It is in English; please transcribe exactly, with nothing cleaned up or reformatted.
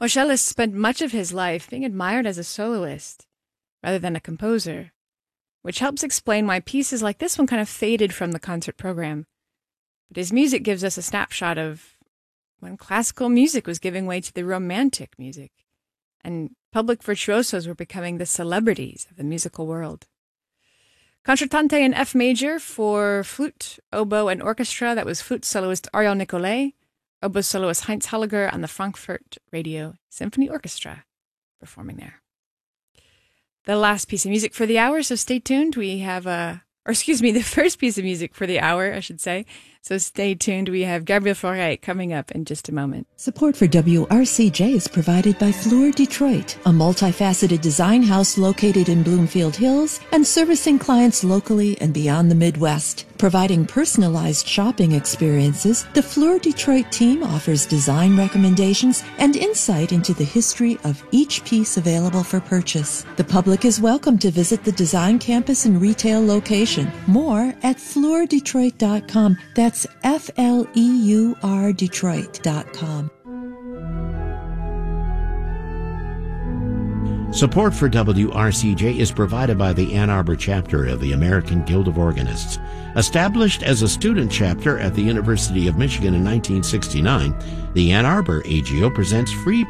Moscheles spent much of his life being admired as a soloist rather than a composer, which helps explain why pieces like this one kind of faded from the concert program. But his music gives us a snapshot of when classical music was giving way to the romantic music, and public virtuosos were becoming the celebrities of the musical world. Concertante in F major for flute, oboe, and orchestra. That was flute soloist Ariel Nicolai, oboe soloist Heinz Halliger, and the Frankfurt Radio Symphony Orchestra performing there. The last piece of music for the hour, so stay tuned. We have, uh, or excuse me, the first piece of music for the hour, I should say. So stay tuned. We have Gabriel Fauré coming up in just a moment. Support for W R C J is provided by Fluor Detroit, a multifaceted design house located in Bloomfield Hills and servicing clients locally and beyond the Midwest. Providing personalized shopping experiences, the Fluor Detroit team offers design recommendations and insight into the history of each piece available for purchase. The public is welcome to visit the design campus and retail location. More at fluor detroit dot com. That's F L E U R Detroit dot com. Support for W R C J is provided by the Ann Arbor chapter of the American Guild of Organists. Established as a student chapter at the University of Michigan in nineteen sixty-nine, the Ann Arbor A G O presents free